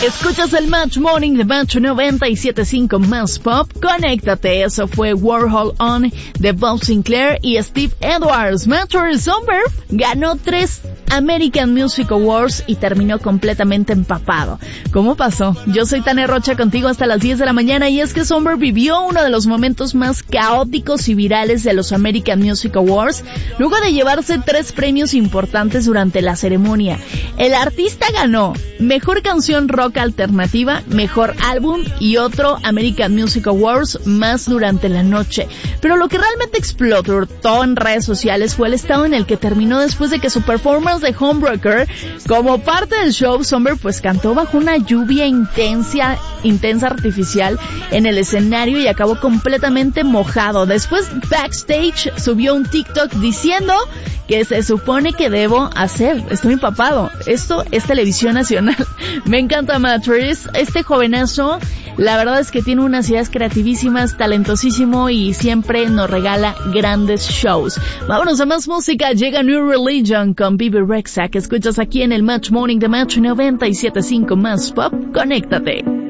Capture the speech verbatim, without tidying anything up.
Escuchas el Match Morning de Match noventa y siete punto cinco más Pop. Conéctate, eso fue Warhol On de Bob Sinclair y Steve Edwards. Matthew Sommer ganó tres American Music Awards y terminó completamente empapado. ¿Cómo pasó? Yo soy Tania Rocha contigo hasta las diez de la mañana y es que Sommer vivió uno de los momentos más caóticos y virales de los American Music Awards luego de llevarse tres premios importantes durante la ceremonia. El artista ganó Mejor Canción Rock Alternativa, Mejor Álbum y otro American Music Awards más durante la noche. Pero lo que realmente explotó en redes sociales fue el estado en el que terminó después de que su performance de Homebreaker, como parte del show, Sommer pues cantó bajo una lluvia intensa, intensa artificial en el escenario y acabó completamente mojado. Después, backstage, subió un TikTok diciendo que se supone que debo hacer. Estoy empapado. Esto es televisión nacional. Me encanta Mattress. Este jovenazo, la verdad es que tiene unas ideas creativísimas, talentosísimo y siempre nos regala grandes shows. Vámonos a más música. Llega New Religion con Bibi Rexha, que escuchas aquí en el Match Morning de Match noventa y siete punto cinco más Pop. Conéctate.